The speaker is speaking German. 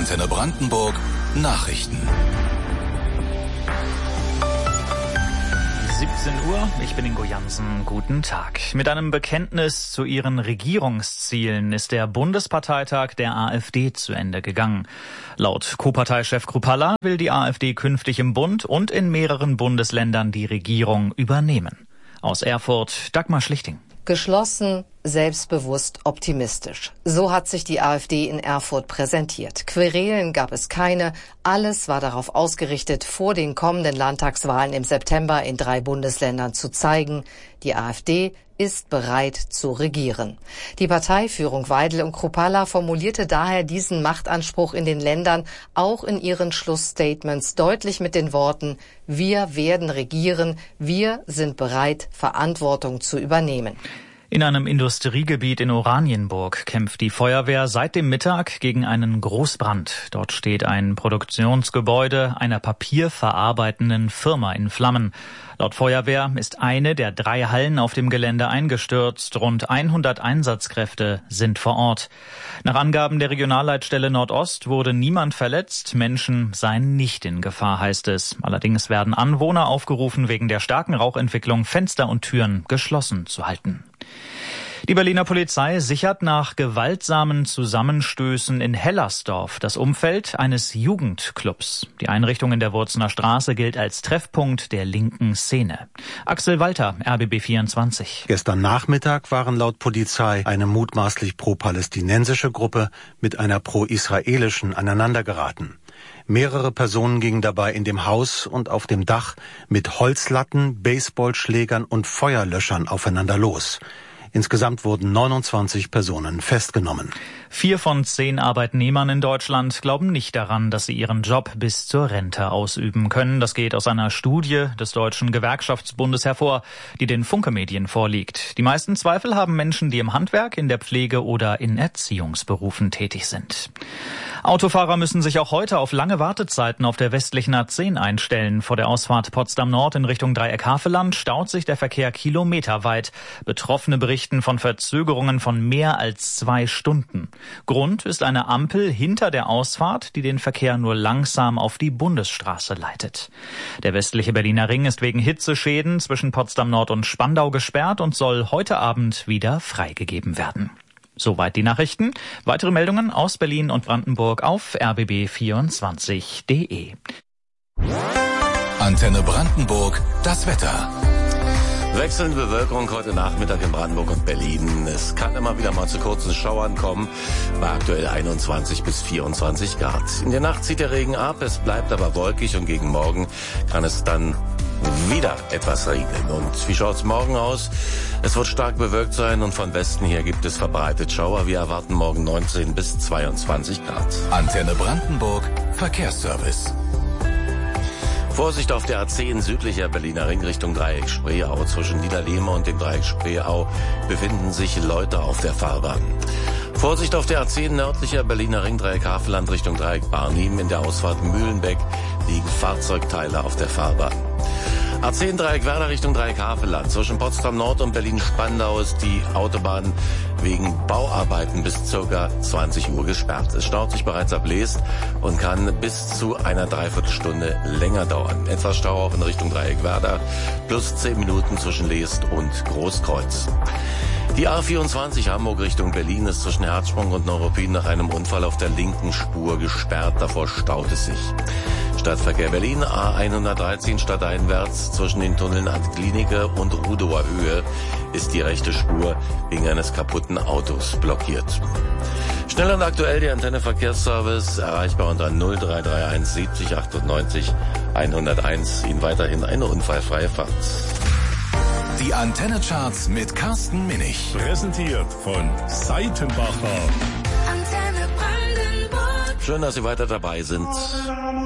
Antenne Brandenburg Nachrichten. 17 Uhr, ich bin Ingo Jansen, guten Tag. Mit einem Bekenntnis zu ihren Regierungszielen ist der Bundesparteitag der AfD zu Ende gegangen. Laut Co-Parteichef Chrupalla will die AfD künftig im Bund und in mehreren Bundesländern die Regierung übernehmen. Aus Erfurt, Dagmar Schlichting. Geschlossen, selbstbewusst, optimistisch. So hat sich die AfD in Erfurt präsentiert. Querelen gab es keine. Alles war darauf ausgerichtet, vor den kommenden Landtagswahlen im September in 3 Bundesländern zu zeigen, die AfD ist bereit zu regieren. Die Parteiführung Weidel und Chrupalla formulierte daher diesen Machtanspruch in den Ländern auch in ihren Schlussstatements deutlich mit den Worten: Wir werden regieren, wir sind bereit, Verantwortung zu übernehmen. In einem Industriegebiet in Oranienburg kämpft die Feuerwehr seit dem Mittag gegen einen Großbrand. Dort steht ein Produktionsgebäude einer papierverarbeitenden Firma in Flammen. Laut Feuerwehr ist eine der 3 Hallen auf dem Gelände eingestürzt. Rund 100 Einsatzkräfte sind vor Ort. Nach Angaben der Regionalleitstelle Nordost wurde niemand verletzt. Menschen seien nicht in Gefahr, heißt es. Allerdings werden Anwohner aufgerufen, wegen der starken Rauchentwicklung Fenster und Türen geschlossen zu halten. Die Berliner Polizei sichert nach gewaltsamen Zusammenstößen in Hellersdorf das Umfeld eines Jugendclubs. Die Einrichtung in der Wurzener Straße gilt als Treffpunkt der linken Szene. Axel Walter, RBB 24. Gestern Nachmittag waren laut Polizei eine mutmaßlich pro-palästinensische Gruppe mit einer pro-israelischen aneinandergeraten. Mehrere Personen gingen dabei in dem Haus und auf dem Dach mit Holzlatten, Baseballschlägern und Feuerlöschern aufeinander los. Insgesamt wurden 29 Personen festgenommen. 4 von 10 Arbeitnehmern in Deutschland glauben nicht daran, dass sie ihren Job bis zur Rente ausüben können. Das geht aus einer Studie des Deutschen Gewerkschaftsbundes hervor, die den Funke-Medien vorliegt. Die meisten Zweifel haben Menschen, die im Handwerk, in der Pflege oder in Erziehungsberufen tätig sind. Autofahrer müssen sich auch heute auf lange Wartezeiten auf der westlichen A10 einstellen. Vor der Ausfahrt Potsdam Nord in Richtung Dreieck Havelland staut sich der Verkehr kilometerweit. Betroffene berichten von Verzögerungen von mehr als 2 Stunden. Grund ist eine Ampel hinter der Ausfahrt, die den Verkehr nur langsam auf die Bundesstraße leitet. Der westliche Berliner Ring ist wegen Hitzeschäden zwischen Potsdam Nord und Spandau gesperrt und soll heute Abend wieder freigegeben werden. Soweit die Nachrichten. Weitere Meldungen aus Berlin und Brandenburg auf rbb24.de. Antenne Brandenburg, das Wetter. Wechselnde Bewölkung heute Nachmittag in Brandenburg und Berlin. Es kann immer wieder mal zu kurzen Schauern kommen, bei aktuell 21 bis 24 Grad. In der Nacht zieht der Regen ab, es bleibt aber wolkig und gegen Morgen kann es dann wieder etwas regnen. Und wie schaut's morgen aus? Es wird stark bewölkt sein und von Westen her gibt es verbreitet Schauer. Wir erwarten morgen 19 bis 22 Grad. Antenne Brandenburg, Verkehrsservice. Vorsicht auf der A10 südlicher Berliner Ring Richtung Dreieck Spreeau. Zwischen Niederlehme und dem Dreieck Spreeau befinden sich Leute auf der Fahrbahn. Vorsicht auf der A10 nördlicher Berliner Ring Dreieck Havelland Richtung Dreieck Barnim. In der Ausfahrt Mühlenbeck liegen Fahrzeugteile auf der Fahrbahn. A10 Dreieck Werder Richtung Dreieck Havelland. Zwischen Potsdam Nord und Berlin-Spandau ist die Autobahn wegen Bauarbeiten bis ca. 20 Uhr gesperrt. Es staut sich bereits ab Leest und kann bis zu einer Dreiviertelstunde länger dauern. Etwas Stau auch in Richtung Dreieck Werder, plus 10 Minuten zwischen Leest und Großkreuz. Die A24 Hamburg Richtung Berlin ist zwischen Herzsprung und Neuruppin nach einem Unfall auf der linken Spur gesperrt. Davor staut es sich. Stadtverkehr Berlin, A113 stadteinwärts zwischen den Tunneln Klinike und Rudower Höhe ist die rechte Spur wegen eines kaputten Autos blockiert. Schnell und aktuell der Antenne Verkehrsservice, erreichbar unter 0331 70 98 101. Ihnen weiterhin eine unfallfreie Fahrt. Die Antenne-Charts mit Carsten Minich. Präsentiert von Seitenbacher. Schön, dass Sie weiter dabei sind.